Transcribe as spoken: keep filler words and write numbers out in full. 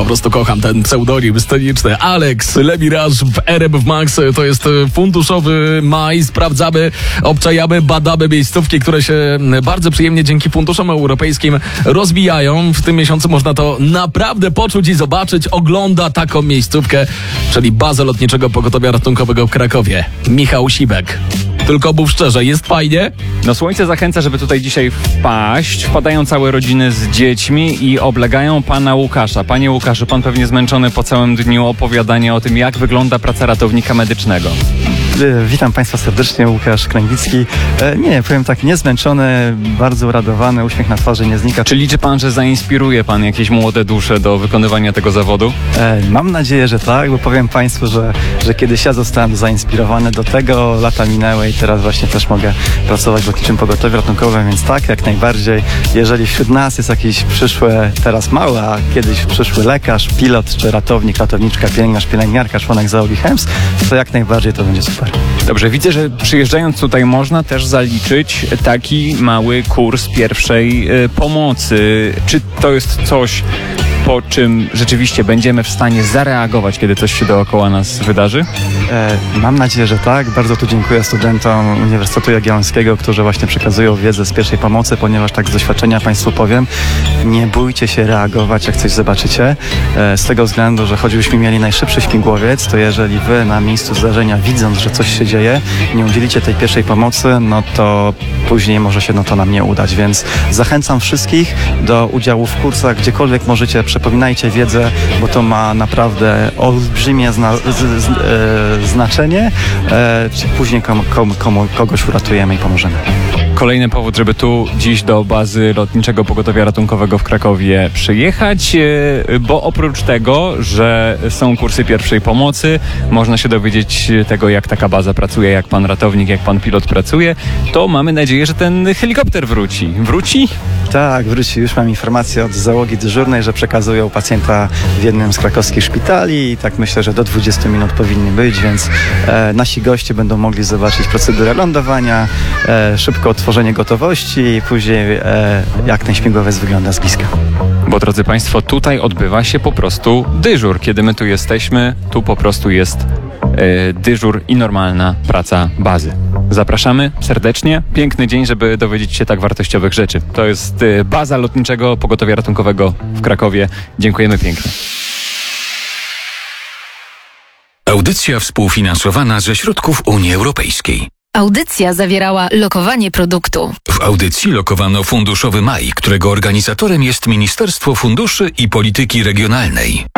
po prostu kocham ten pseudonim sceniczny. Alex Lemirage w R M F Max to jest funduszowy maj. Sprawdzamy, obczajamy, badamy miejscówki, które się bardzo przyjemnie dzięki funduszom europejskim rozwijają. W tym miesiącu można to naprawdę poczuć i zobaczyć. Ogląda taką miejscówkę, czyli bazę Lotniczego Pogotowia Ratunkowego w Krakowie. Michał Sibek. Tylko mów szczerze, jest fajnie? No słońce zachęca, żeby tutaj dzisiaj wpaść. Wpadają całe rodziny z dziećmi i oblegają pana Łukasza. Panie Łukaszu, pan pewnie zmęczony po całym dniu opowiadania o tym, jak wygląda praca ratownika medycznego. Witam Państwa serdecznie, Łukasz Kręgicki. E, nie, powiem tak, niezmęczony, bardzo uradowany, uśmiech na twarzy nie znika. Czy liczy pan, że zainspiruje pan jakieś młode dusze do wykonywania tego zawodu? E, mam nadzieję, że tak, bo powiem Państwu, że, że kiedyś ja zostałem zainspirowany do tego, lata minęły i teraz właśnie też mogę pracować w Lotniczym Pogotowiu Ratunkowym, więc tak, jak najbardziej. Jeżeli wśród nas jest jakiś przyszły, teraz mały, a kiedyś przyszły lekarz, pilot, czy ratownik, ratowniczka, pielęgniarz, pielęgniarka, członek załogi H E M S, to jak najbardziej to będzie super. Dobrze, widzę, że przyjeżdżając tutaj można też zaliczyć taki mały kurs pierwszej y, pomocy. Czy to jest coś, po czym rzeczywiście będziemy w stanie zareagować, kiedy coś się dookoła nas wydarzy? E, mam nadzieję, że tak. Bardzo tu dziękuję studentom Uniwersytetu Jagiellońskiego, którzy właśnie przekazują wiedzę z pierwszej pomocy, ponieważ tak z doświadczenia Państwu powiem, nie bójcie się reagować, jak coś zobaczycie. E, z tego względu, że choćbyśmy mieli najszybszy śmigłowiec, to jeżeli Wy na miejscu zdarzenia, widząc, że coś się dzieje, nie udzielicie tej pierwszej pomocy, no to później może się no to nam nie udać, więc zachęcam wszystkich do udziału w kursach, gdziekolwiek możecie. Przypominajcie wiedzę, bo to ma naprawdę olbrzymie zna, z, z, e, znaczenie, e, czy później kom, kom, komu, kogoś uratujemy i pomożemy. Kolejny powód, żeby tu dziś do bazy Lotniczego Pogotowia Ratunkowego w Krakowie przyjechać, bo oprócz tego, że są kursy pierwszej pomocy, można się dowiedzieć tego, jak taka baza pracuje, jak pan ratownik, jak pan pilot pracuje, to mamy nadzieję, że ten helikopter wróci. Wróci? Tak, wróci. Już mam informację od załogi dyżurnej, że przekazują pacjenta w jednym z krakowskich szpitali i tak myślę, że do dwudziestu minut powinni być, więc e, nasi goście będą mogli zobaczyć procedurę lądowania, e, szybko otworzenie gotowości i później e, jak ten śmigłowiec wygląda z bliska. Bo drodzy Państwo, tutaj odbywa się po prostu dyżur. Kiedy my tu jesteśmy, tu po prostu jest e, dyżur i normalna praca bazy. Zapraszamy serdecznie. Piękny dzień, żeby dowiedzieć się tak wartościowych rzeczy. To jest e, baza Lotniczego Pogotowia Ratunkowego w Krakowie. Dziękujemy pięknie. Audycja współfinansowana ze środków Unii Europejskiej. Audycja zawierała lokowanie produktu. W audycji lokowano funduszowy maj, którego organizatorem jest Ministerstwo Funduszy i Polityki Regionalnej.